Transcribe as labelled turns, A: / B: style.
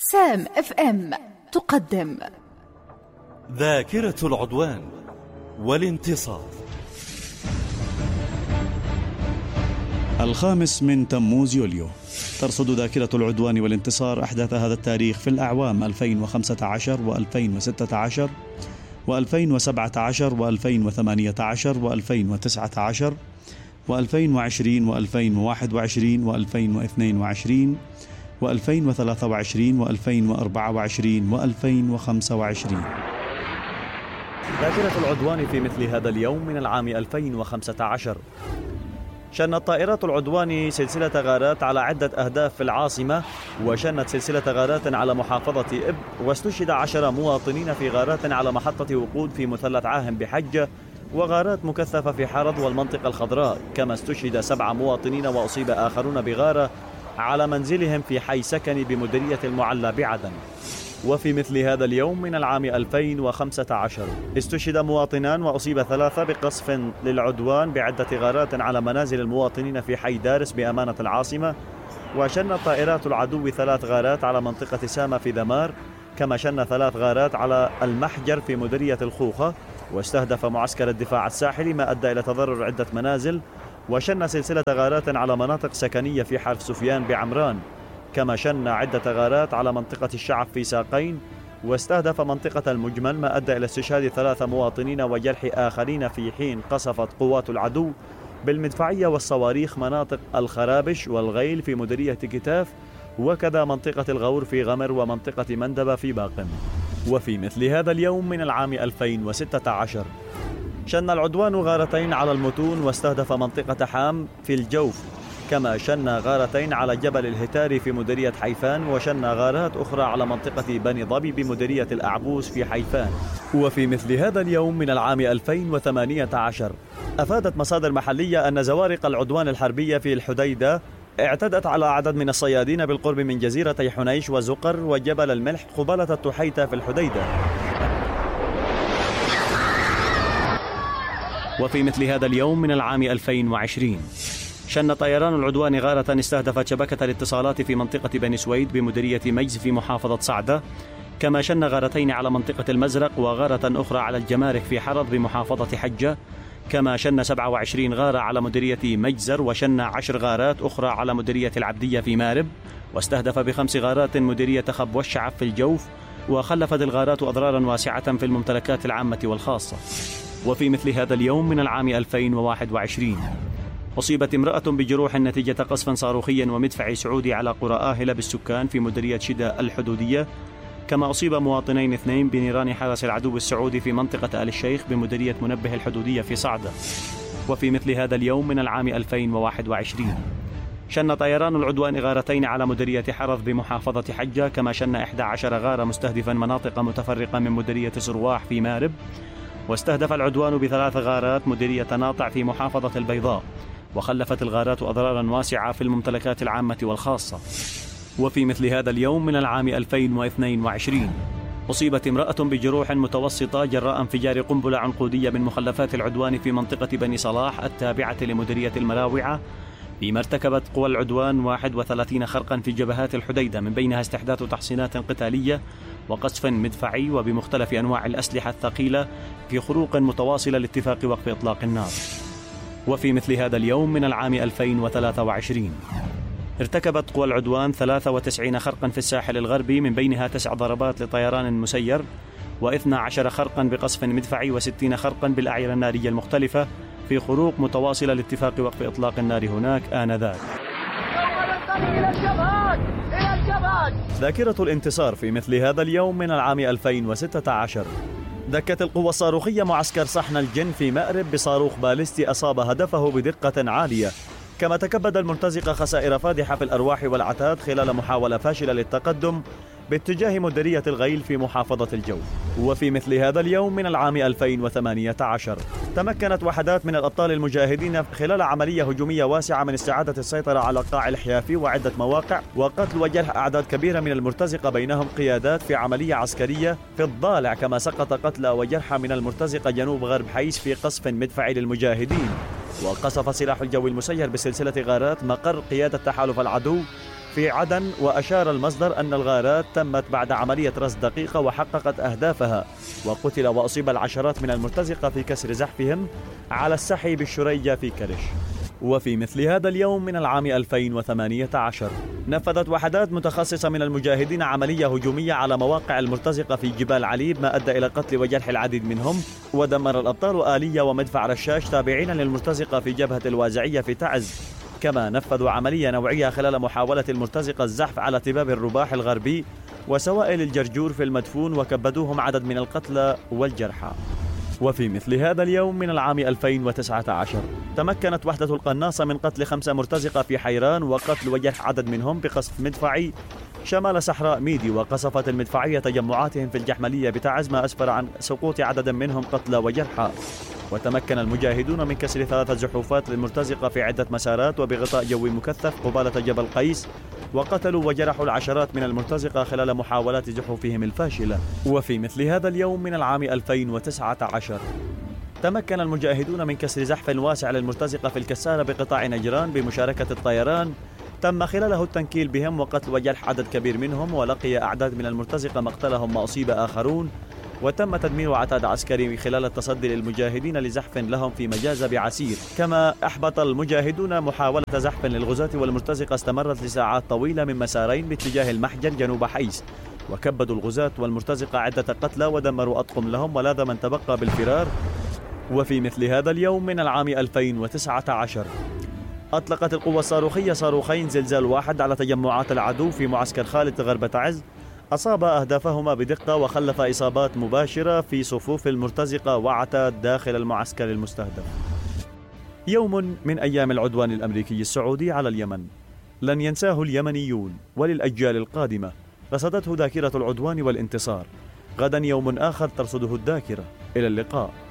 A: سام اف ام تقدم
B: ذاكرة العدوان والانتصار.
C: 5 من تموز يوليو. ترصد ذاكرة العدوان والانتصار أحداث هذا التاريخ في الأعوام 2015 و2016 و2017 و2018 و2019 و2020 و2021 و2022 و2023 و2024 و2025.
D: ذاكرة العدوان في مثل هذا اليوم من العام 2015 شنت طائرات العدوان سلسلة غارات على عدة أهداف في العاصمة، وشنت سلسلة غارات على محافظة إب، واستشهد 10 مواطنين في غارات على محطة وقود في مثلث عاهم بحجة، وغارات مكثفة في حرض والمنطقة الخضراء، كما استشهد 7 مواطنين وأصيب آخرون بغارة على منزلهم في حي سكني بمديرية المعلى بعدن. وفي مثل هذا اليوم من العام 2015 استشهد مواطنان وأصيب 3 بقصف للعدوان بعدة غارات على منازل المواطنين في حي دارس بأمانة العاصمة، وشنت طائرات العدو 3 غارات على منطقة سامة في دمار، كما شن 3 غارات على المحجر في مديرية الخوخة، واستهدف معسكر الدفاع الساحلي ما أدى إلى تضرر عدة منازل، وشن سلسلة غارات على مناطق سكنية في حرف سفيان بعمران، كما شن عدة غارات على منطقة الشعب في ساقين، واستهدف منطقة المجمل ما أدى إلى استشهاد 3 مواطنين وجرح آخرين في حين قصفت قوات العدو بالمدفعية والصواريخ مناطق الخرابش والغيل في مديرية كتاف، وكذا منطقة الغور في غمر ومنطقة مندبة في باقم. وفي مثل هذا اليوم من العام 2016 شن العدوان غارتين على المتون واستهدف منطقة حام في الجوف، كما شن غارتين على جبل الهتاري في مديرية حيفان، وشن غارات أخرى على منطقة بني ظبي بمديرية الأعبوس في حيفان. وفي مثل هذا اليوم من العام 2018 أفادت مصادر محلية أن زوارق العدوان الحربية في الحديدة اعتدت على عدد من الصيادين بالقرب من جزيرتي حنيش وزقر وجبل الملح قبالة التحيتة في الحديدة. وفي مثل هذا اليوم من العام 2020 شن طيران العدوان غارة استهدفت شبكة الاتصالات في منطقة بني سويد بمديرية مجز في محافظة صعدة، كما شن غارتين على منطقة المزرق وغارة أخرى على الجمارك في حرض بمحافظة حجة، كما شن 27 غارة على مديرية مجزر، وشن 10 غارات أخرى على مديرية العبدية في مارب، واستهدف ب5 غارات مديرية خب والشعب في الجوف، وخلفت الغارات أضرارا واسعة في الممتلكات العامة والخاصة. وفي مثل هذا اليوم من العام 2021 أصيبت امرأة بجروح نتيجة قصف صاروخي ومدفعي سعودي على قرى آهلة بالسكان في مديرية شدة الحدودية، كما أصيب مواطنين 2 بنيران حرس العدو السعودي في منطقة آل الشيخ بمديرية منبه الحدودية في صعدة. وفي مثل هذا اليوم من العام 2021 شن طيران العدوان غارتين على مديرية حرث بمحافظة حجة، كما شن 11 غارة مستهدفا مناطق متفرقة من مديرية صرواح في مارب، واستهدف العدوان ب3 غارات مديرية ناطع في محافظة البيضاء، وخلفت الغارات أضرارا واسعة في الممتلكات العامة والخاصة. وفي مثل هذا اليوم من العام 2022 أصيبت امرأة بجروح متوسطة جراء انفجار قنبلة عنقودية من مخلفات العدوان في منطقة بني صلاح التابعة لمديرية المراوعة، فيما ارتكبت قوى العدوان 31 خرقا في جبهات الحديدة، من بينها استحداث تحصينات قتالية وقصف مدفعي وبمختلف أنواع الأسلحة الثقيلة في خروق متواصلة لاتفاق وقف إطلاق النار. وفي مثل هذا اليوم من العام 2023 ارتكبت قوى العدوان 93 خرقا في الساحل الغربي، من بينها 9 ضربات لطيران مسير، و12 خرقا بقصف مدفعي، و60 خرقا بالأعيرة النارية المختلفة في خروق متواصلة لاتفاق وقف إطلاق النار هناك آنذاك. ذاكرة الانتصار في مثل هذا اليوم من العام 2016 دكت القوة الصاروخية معسكر صحن الجن في مأرب بصاروخ باليستي أصاب هدفه بدقة عالية، كما تكبد المرتزقة خسائر فادحة في الأرواح والعتاد خلال محاولة فاشلة للتقدم باتجاه مديرية الغيل في محافظة الجوف. وفي مثل هذا اليوم من العام 2018 تمكنت وحدات من الأبطال المجاهدين خلال عملية هجومية واسعة من استعادة السيطرة على قاع الحيافي وعدة مواقع، وقتل وجرح أعداد كبيرة من المرتزقة بينهم قيادات في عملية عسكرية في الضالع، كما سقط قتلى وجرحى من المرتزقة جنوب غرب حيس في قصف مدفعي للمجاهدين. وقصف سلاح الجو المسير بسلسلة غارات مقر قيادة تحالف العدو في عدن. وأشار المصدر أن الغارات تمت بعد عملية رصد دقيقة وحققت أهدافها، وقتل وأصيب العشرات من المرتزقة في كسر زحفهم على السحي بالشريجة في كرش. وفي مثل هذا اليوم من العام 2018 نفذت وحدات متخصصة من المجاهدين عملية هجومية على مواقع المرتزقة في جبال عليب، ما أدى إلى قتل وجرح العديد منهم. ودمر الأبطال آلية ومدفع رشاش تابعين للمرتزقة في جبهة الوازعية في تعز. كما نفذوا عملية نوعية خلال محاولة المرتزقة الزحف على تباب الرباح الغربي وسوائل الجرجور في المدفون، وكبدوهم عدد من القتلى والجرحى. وفي مثل هذا اليوم من العام 2019 تمكنت وحدة القناصة من قتل 5 مرتزقة في حيران وقتل وجرح عدد منهم بقصف مدفعي شمال صحراء ميدي. وقصفت المدفعية تجمعاتهم في الجحملية بتعز، ما أسفر عن سقوط عدد منهم قتلى وجرحى. وتمكن المجاهدون من كسر 3 زحوفات للمرتزقة في عدة مسارات وبغطاء جوي مكثف قبالة جبل قيس، وقتلوا وجرحوا العشرات من المرتزقة خلال محاولات زحوفهم الفاشلة. وفي مثل هذا اليوم من العام 2019 تمكن المجاهدون من كسر زحف واسع للمرتزقة في الكسارة بقطاع نجران بمشاركة الطيران، تم خلاله التنكيل بهم وقتل وجرح عدد كبير منهم، ولقي أعداد من المرتزقة مقتلهم وأصيب آخرون. وتم تدمير عتاد عسكري خلال التصدي للمجاهدين لزحف لهم في مجازة بعسير. كما أحبط المجاهدون محاولة زحف للغزاة، والمرتزقة استمرت لساعات طويلة من مسارين باتجاه المحجن جنوب حيس، وكبدوا الغزاة والمرتزقة عدة قتلى ودمروا أطقم لهم ولاذ من تبقى بالفرار. وفي مثل هذا اليوم من العام 2019 أطلقت القوة الصاروخية صاروخين زلزال واحد على تجمعات العدو في معسكر خالد غرب تعز، أصاب أهدافهما بدقة وخلف إصابات مباشرة في صفوف المرتزقة وعتاد داخل المعسكر المستهدف. يوم من أيام العدوان الأمريكي السعودي على اليمن لن ينساه اليمنيون، وللأجيال القادمة رصدته ذاكرة العدوان والانتصار. غدا يوم آخر ترصده الذاكرة. إلى اللقاء.